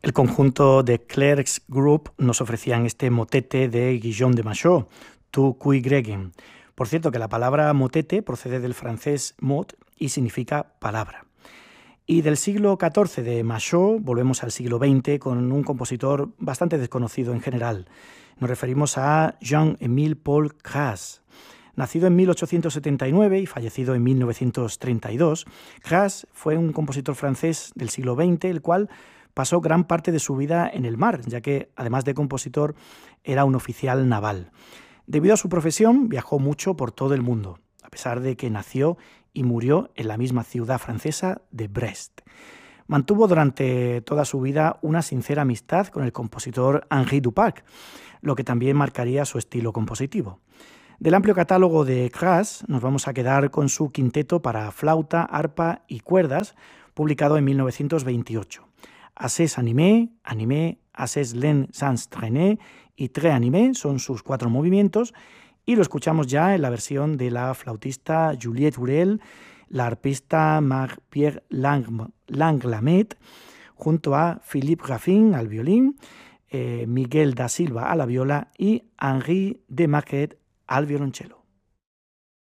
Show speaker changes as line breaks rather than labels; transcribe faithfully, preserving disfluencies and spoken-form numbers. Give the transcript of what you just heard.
El conjunto de Clercs Group nos ofrecían este motete de Guillaume de Machaut, Tu cui gregem. Por cierto, que la palabra motete procede del francés mot y significa palabra. Y del siglo catorce de Machaut volvemos al siglo veinte con un compositor bastante desconocido en general. Nos referimos a Jean-Émile Paul Cras. Nacido en mil ochocientos setenta y nueve y fallecido en mil novecientos treinta y dos, Cras fue un compositor francés del siglo veinte, el cual pasó gran parte de su vida en el mar, ya que, además de compositor, era un oficial naval. Debido a su profesión, viajó mucho por todo el mundo, a pesar de que nació y murió en la misma ciudad francesa de Brest. Mantuvo durante toda su vida una sincera amistad con el compositor Henri Duparc, lo que también marcaría su estilo compositivo. Del amplio catálogo de Cras nos vamos a quedar con su quinteto para flauta, arpa y cuerdas, publicado en mil novecientos veintiocho. Assez animé, animé, assez lent sans traîner y très animé son sus cuatro movimientos, y lo escuchamos ya en la versión de la flautista Juliette Hurel, la arpista Marie-Pierre Langlamet, junto a Philippe Raffin al violín, eh, Miguel da Silva a la viola y Henri de Maquet al violonchelo.